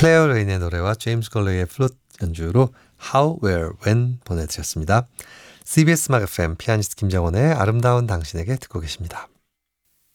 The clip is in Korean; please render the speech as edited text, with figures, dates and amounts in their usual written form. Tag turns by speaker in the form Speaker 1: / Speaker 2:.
Speaker 1: 클레어 레인의 노래와 제임스 걸레이의 플룻 연주로 How, Where, When 보내드렸습니다. CBS 음악 FM 피아니스트 김정원의 아름다운 당신에게 듣고 계십니다.